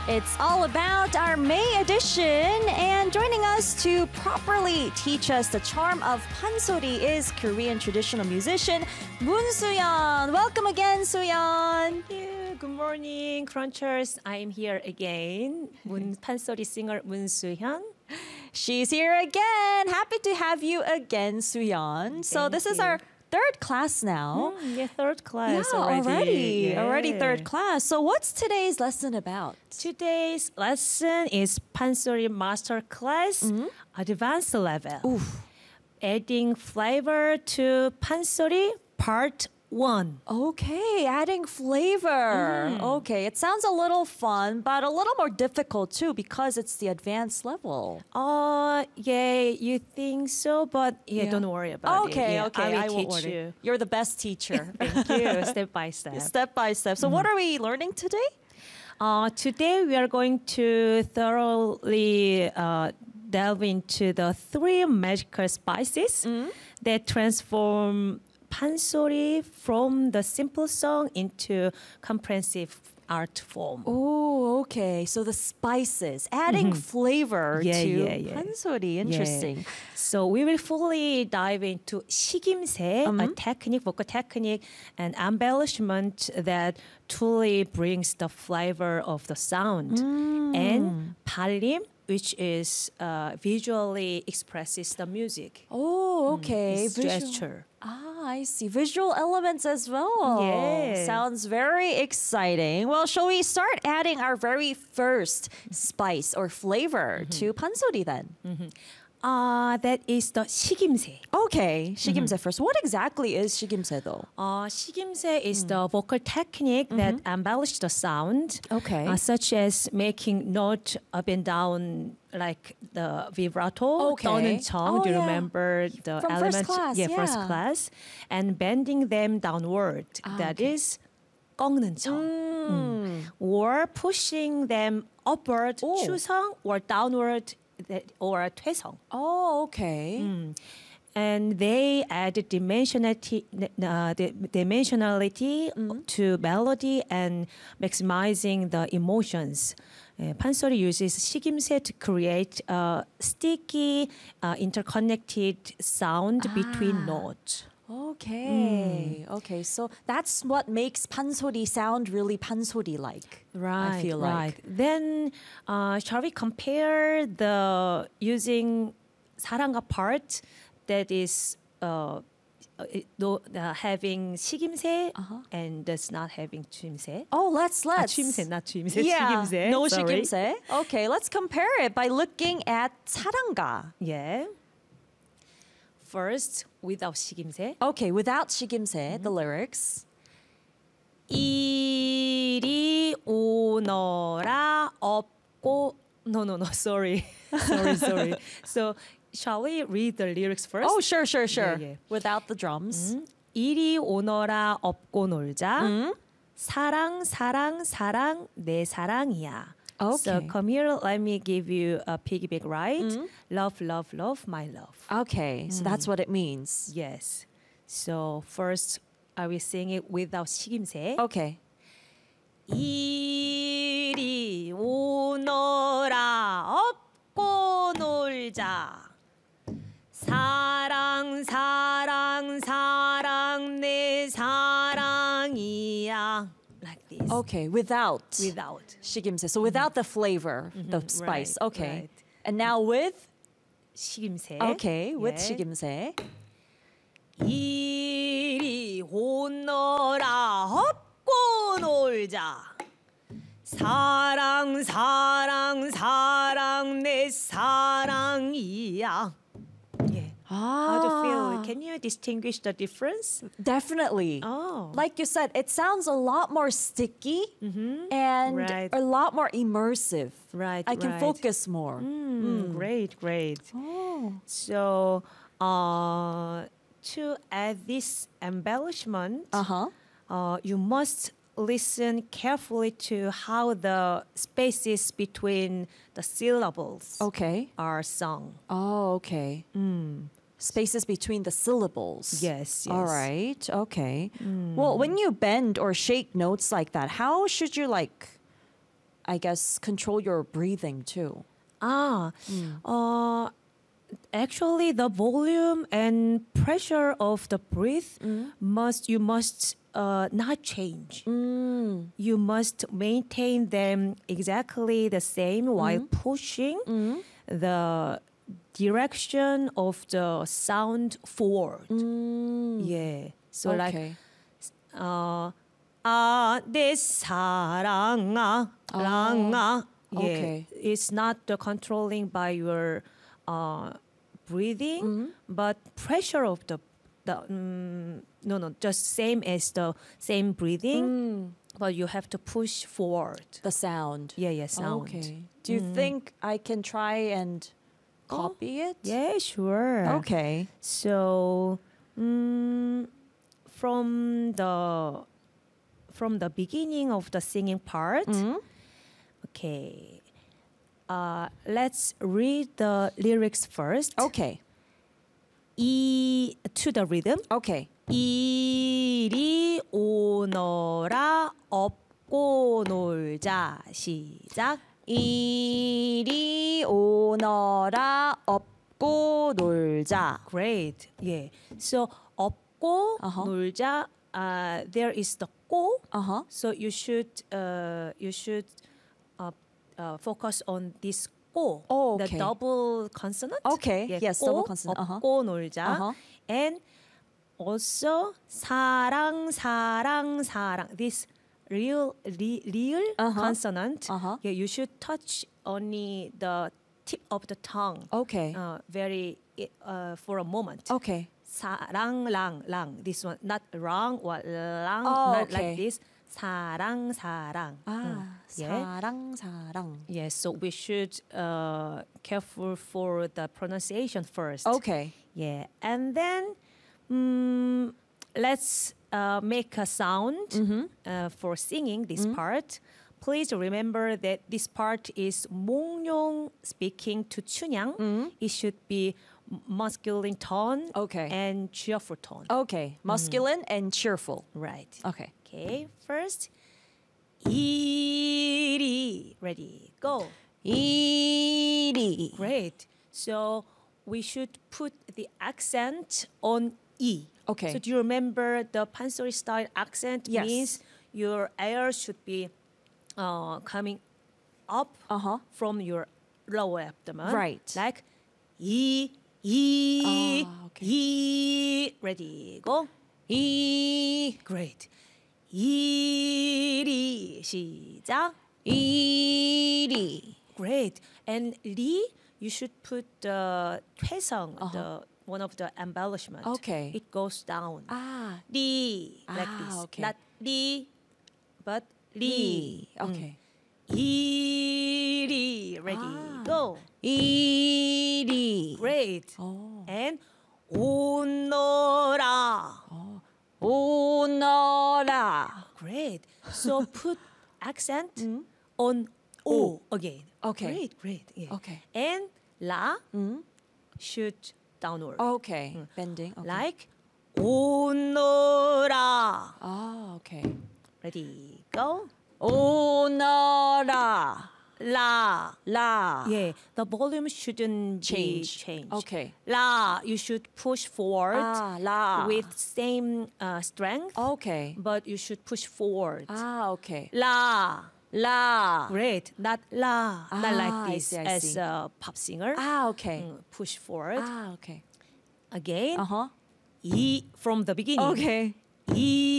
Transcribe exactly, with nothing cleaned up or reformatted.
It's all about our May edition, and joining us to properly teach us the charm of pansori is Korean traditional musician Moon Soo-yeon. Welcome again, Soo-yeon. Yeah, good morning, Crunchers. I am here again. Moon pansori singer Moon Soo-yeon. She's here again. Happy to have you again, Soo-yeon. So Thank this is you. our third class now. Mm, yeah, third class yeah, already. already, Yeah. already third class. So what's today's lesson about? Today's lesson is pansori master class, advanced level. Oof. Adding flavor to pansori part one. Okay, adding flavor. Okay, it sounds a little fun, but a little more difficult too because it's the advanced level. Uh, yeah, you think so, but yeah, Yeah. don't worry about it. Okay, Yeah, okay, I will I won't teach worry. you. You're the best teacher. Thank you, step by step. Step by step. So what are we learning today? Uh, today we are going to thoroughly uh, delve into the three magical spices that transform pansori from the simple song into comprehensive art form. Oh, okay. So the spices, adding flavor Yeah, to yeah, yeah. pansori. Interesting. So we will fully dive into 식임새, a technique, vocal technique, and embellishment that truly brings the flavor of the sound, and 발림, which is uh, visually expresses the music. Oh, okay. It's Visual- gesture. Ah, I see. Visual elements as well. Yeah. Sounds very exciting. Well, shall we start adding our very first spice or flavor to pansori then? Uh, that is the 식임새. Okay, shigimse first. What exactly is shigimse though? Uh, 식임새 is the vocal technique that embellishes the sound, Okay. uh, such as making note up and down like the vibrato, Okay. 떠는 청. Oh, Do you yeah. remember the From first elements? class, yeah, first yeah. class, and bending them downward. That is 꺾는 청. Mm. Or pushing them upward, Oh. 추성, or downward, that- or 퇴성. Oh, okay. And they add dimensionality, uh, the dimensionality to melody and maximizing the emotions. Uh, pansori uses 식임새 to create a sticky, uh, interconnected sound between notes. Okay. Okay. So that's what makes pansori sound really pansori like. I feel right. like. Then, uh, shall we compare the using 사랑가 part that is uh, uh, it- no, uh, having 식임새 and does not having 추임새? Oh, let's 아, let's. 추임새, not 추임새. Yeah. 식임새. No Sorry. shigimse. Okay, let's compare it by looking at saranga. Yeah. First, without 식임새. Okay, without shigimse, the lyrics. 이리 오너라 없고 no no no sorry sorry sorry so shall we read the lyrics first? Oh, sure, sure, sure. yeah. Without the drums. 이리 오너라 업고 놀자. 사랑 사랑 사랑 내 사랑이야. So Okay. come here, let me give you a piggyback ride. Love, love, love, my love. Okay, so that's what it means. Yes. So first, I will sing it without 식임새. Okay. 이리 오너라 업고 놀자. 사랑 사랑 사랑 내 사랑이야. Like this. Okay, without Without. shigimse. So without the flavor, the spice. right, Okay. right. And now with 식임새. okay, with Yeah. shigimse. 이리 오너라 업고 놀자. 사랑 사랑 사랑 내 사랑이야. Yeah. How do you feel? Can you distinguish the difference? Definitely. Oh. Like you said, it sounds a lot more sticky and Right. a lot more immersive. Right, I can right. focus more. Mm, Great, great. Oh. So, uh, to add this embellishment, Uh-huh. uh, you must listen carefully to how the spaces between the syllables Okay. are sung. Oh, okay. Spaces between the syllables. Yes, All yes. right. Okay. Well, when you bend or shake notes like that, how should you like I guess, control your breathing too. Ah, uh, actually, the volume and pressure of the breath must you must uh, not change. You must maintain them exactly the same while pushing the direction of the sound forward. Yeah. So like Okay. uh, 아, 내 사랑아, 랑아. Yeah. okay. It's not the controlling by your uh, breathing, but pressure of the the mm, no no just same as the same breathing, but you have to push forward. The sound. Yeah, yeah, sound. Okay. Do you think I can try and copy it? Yeah, sure. Okay. So, mm, from the from the beginning of the singing part, okay. Uh, let's read the lyrics first. Okay. 이 to the rhythm. Okay. 이리 오너라 업고 놀자. 시작. 이리 오너라 업고 놀자. Great. Yeah. So 업고 Uh-huh. 놀자. Uh, there is the 고. Uh-huh. So you should uh, you should uh, uh, focus on this 고. Oh, The okay. double consonant. Okay. Yeah, Yes, 고, double consonant. Uh-huh. 업고 놀자. Uh-huh. And also 사랑 사랑 사랑. This real re, real Uh-huh. consonant. Uh-huh. Yeah, you should touch only the tip of the tongue. Okay. Uh, very uh, for a moment. Okay. 사랑 랑 랑. This one not 랑 or 랑. Oh, not okay. like this. 사랑 사랑. 아, Yeah. 사랑 사랑. Yes, so we should uh, careful for the pronunciation first. Okay. Yeah, and then mm, let's uh, make a sound uh, for singing this part. Please remember that this part is 몽룡 speaking to 춘향. It should be masculine tone Okay. and cheerful tone. Okay. Masculine and cheerful. Right. Okay. Okay, first. 이리. Ready, go. 이리. Great. So we should put the accent on E. Okay. So do you remember the pansori style accent Yes. means your air should be uh, coming up Uh-huh. from your lower abdomen. Right. Like E, E, Ah, okay. E. Ready, go. 이. Great. 이리 시작. 이리. Great. And 리, you should put the 퇴성, the one of the embellishment. Okay. It goes down. 아. 리, like Ah, this. okay. Not 리, but 리. 리. Okay. 이리. Ready, Ah. go. 이리. Great. 어. And 오너라. 오너라. Great. So put accent on O again. Okay. Great, great. Yeah. Okay. And la should downward. Okay. Bending. Okay. Like 오너라. Ah, okay. Ready, go. 오너라. La. 라. Yeah, the volume shouldn't Change. be changed. Okay. La, you should push forward 아, 라. with same uh, strength, Okay. but you should push forward. Ah, okay. La. 라. Great. Not la. Ah, Not like I this see, I as see. a pop singer. Ah, okay. Mm, push forward. Ah, okay. Again. Uh-huh. 이 from the beginning. Okay. 이